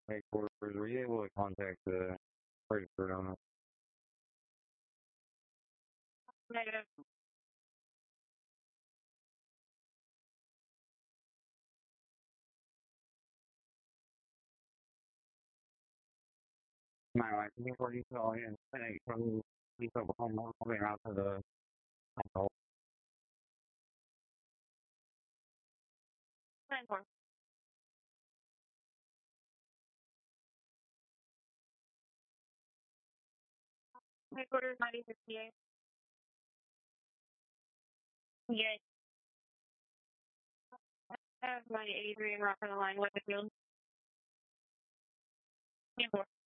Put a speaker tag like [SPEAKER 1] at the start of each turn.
[SPEAKER 1] Headquarters, were you able to contact the registered owner? Negative. My wife, before you call in, from you go home, moving out to the hospital. 9-4. Headquarters 9058. Yes. I have 9083 and Rock on the line with the field. 10-4.